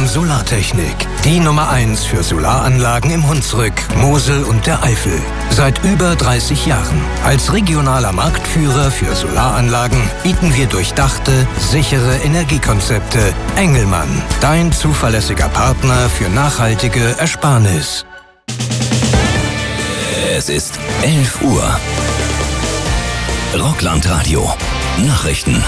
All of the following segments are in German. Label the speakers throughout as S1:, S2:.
S1: Solartechnik. Die Nummer 1 für Solaranlagen im Hunsrück, Mosel und der Eifel. Seit über 30 Jahren. Als regionaler Marktführer für Solaranlagen bieten wir durchdachte, sichere Energiekonzepte. Engelmann, dein zuverlässiger Partner für nachhaltige Ersparnis.
S2: Es ist 11 Uhr. Rockland-Radio. Nachrichten.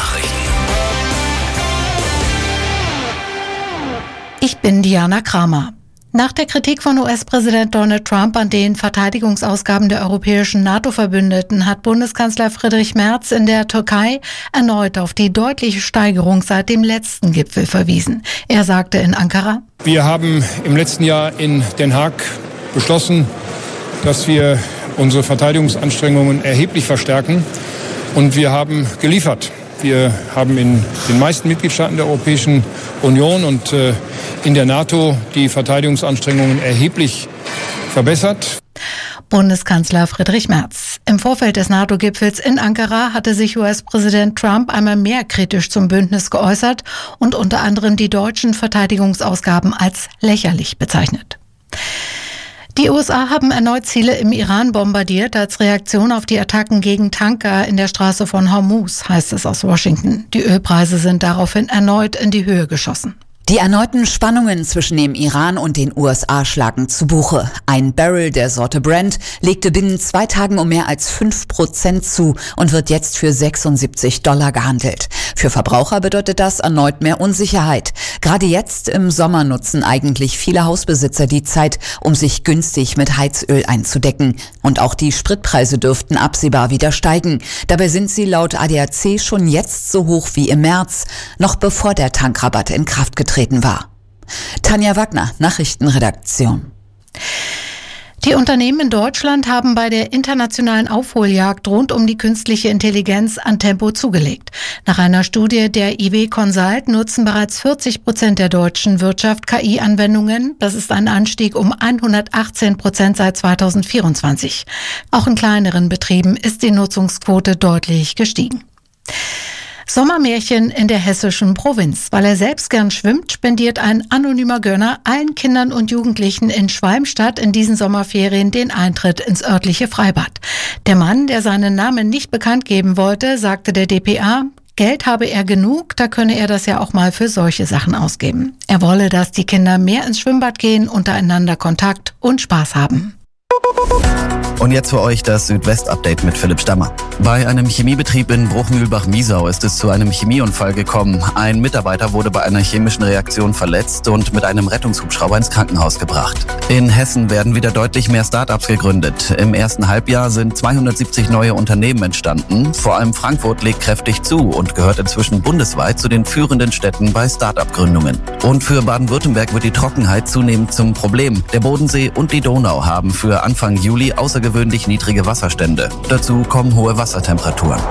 S3: Ich bin Diana Kramer. Nach der Kritik von US-Präsident Donald Trump an den Verteidigungsausgaben der europäischen NATO-Verbündeten hat Bundeskanzler Friedrich Merz in der Türkei erneut auf die deutliche Steigerung seit dem letzten Gipfel verwiesen. Er sagte in Ankara:
S4: Wir haben im letzten Jahr in Den Haag beschlossen, dass wir unsere Verteidigungsanstrengungen erheblich verstärken. Und wir haben geliefert. Wir haben in den meisten Mitgliedstaaten der Europäischen Union und in der NATO die Verteidigungsanstrengungen erheblich verbessert.
S3: Bundeskanzler Friedrich Merz. Im Vorfeld des NATO-Gipfels in Ankara hatte sich US-Präsident Trump einmal mehr kritisch zum Bündnis geäußert und unter anderem die deutschen Verteidigungsausgaben als lächerlich bezeichnet. Die USA haben erneut Ziele im Iran bombardiert als Reaktion auf die Attacken gegen Tanker in der Straße von Hormuz, heißt es aus Washington. Die Ölpreise sind daraufhin erneut in die Höhe geschossen.
S5: Die erneuten Spannungen zwischen dem Iran und den USA schlagen zu Buche. Ein Barrel der Sorte Brent legte binnen 2 Tagen um mehr als 5% zu und wird jetzt für $76 gehandelt. Für Verbraucher bedeutet das erneut mehr Unsicherheit. Gerade jetzt im Sommer nutzen eigentlich viele Hausbesitzer die Zeit, um sich günstig mit Heizöl einzudecken. Und auch die Spritpreise dürften absehbar wieder steigen. Dabei sind sie laut ADAC schon jetzt so hoch wie im März, noch bevor der Tankrabatt in Kraft getreten war. Tanja Wagner, Nachrichtenredaktion.
S3: Die Unternehmen in Deutschland haben bei der internationalen Aufholjagd rund um die künstliche Intelligenz an Tempo zugelegt. Nach einer Studie der IW Consult nutzen bereits 40% der deutschen Wirtschaft KI-Anwendungen. Das ist ein Anstieg um 118% seit 2024. Auch in kleineren Betrieben ist die Nutzungsquote deutlich gestiegen. Sommermärchen in der hessischen Provinz. Weil er selbst gern schwimmt, spendiert ein anonymer Gönner allen Kindern und Jugendlichen in Schwalmstadt in diesen Sommerferien den Eintritt ins örtliche Freibad. Der Mann, der seinen Namen nicht bekannt geben wollte, sagte der dpa, Geld habe er genug, da könne er das ja auch mal für solche Sachen ausgeben. Er wolle, dass die Kinder mehr ins Schwimmbad gehen, untereinander Kontakt und Spaß haben.
S6: Und jetzt für euch das Südwest-Update mit Philipp Stammer. Bei einem Chemiebetrieb in Bruchmühlbach-Miesau ist es zu einem Chemieunfall gekommen. Ein Mitarbeiter wurde bei einer chemischen Reaktion verletzt und mit einem Rettungshubschrauber ins Krankenhaus gebracht. In Hessen werden wieder deutlich mehr Start-ups gegründet. Im ersten Halbjahr sind 270 neue Unternehmen entstanden. Vor allem Frankfurt legt kräftig zu und gehört inzwischen bundesweit zu den führenden Städten bei Start-up-Gründungen. Und für Baden-Württemberg wird die Trockenheit zunehmend zum Problem. Der Bodensee und die Donau haben für Anfang Juli außergewöhnlich niedrige Wasserstände. Dazu kommen hohe Wassertemperaturen.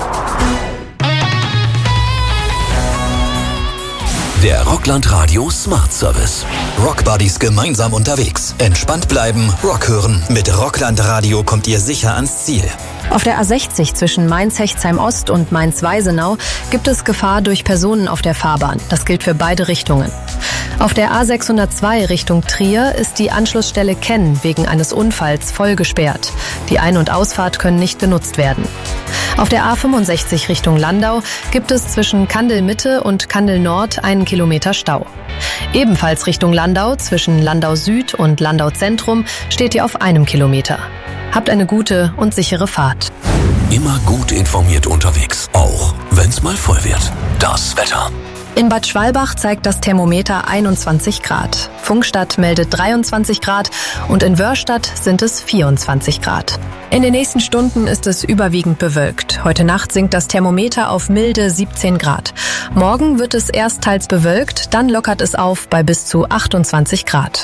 S2: Der Rockland-Radio Smart Service. Rockbuddies gemeinsam unterwegs. Entspannt bleiben, Rock hören. Mit Rockland-Radio kommt ihr sicher ans Ziel.
S7: Auf der A60 zwischen Mainz-Hechtsheim-Ost und Mainz-Weisenau gibt es Gefahr durch Personen auf der Fahrbahn. Das gilt für beide Richtungen. Auf der A602 Richtung Trier ist die Anschlussstelle Kenn wegen eines Unfalls voll gesperrt. Die Ein- und Ausfahrt können nicht genutzt werden. Auf der A65 Richtung Landau gibt es zwischen Kandel-Mitte und Kandel-Nord 1 Kilometer Stau. Ebenfalls Richtung Landau zwischen Landau Süd und Landau Zentrum steht ihr auf 1 Kilometer. Habt eine gute und sichere Fahrt.
S2: Immer gut informiert unterwegs, auch wenn's mal voll wird. Das Wetter.
S7: In Bad Schwalbach zeigt das Thermometer 21 Grad. Funkstadt meldet 23 Grad und in Wörrstadt sind es 24 Grad. In den nächsten Stunden ist es überwiegend bewölkt. Heute Nacht sinkt das Thermometer auf milde 17 Grad. Morgen wird es erst teils bewölkt, dann lockert es auf bei bis zu 28 Grad.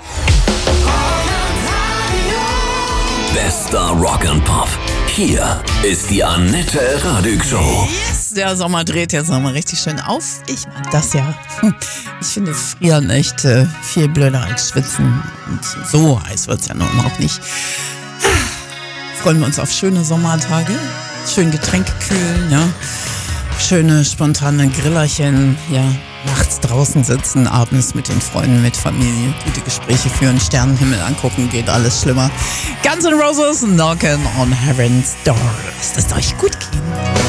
S2: Bester Rock and Pop. Hier ist die Annette Radig Show.
S8: Yes, der Sommer dreht jetzt nochmal richtig schön auf. Ich mag das ja. Ich finde Frieren echt viel blöder als Schwitzen. Und so heiß wird es ja nun auch nicht. Freuen wir uns auf schöne Sommertage. Schön Getränke kühlen, ja. Schöne spontane Grillerchen, ja. nachts draußen sitzen, abends mit den Freunden, mit Familie, gute Gespräche führen, Sternenhimmel angucken, geht alles schlimmer. Guns N' Roses, Knockin' on Heaven's Door. Lasst es euch gut gehen.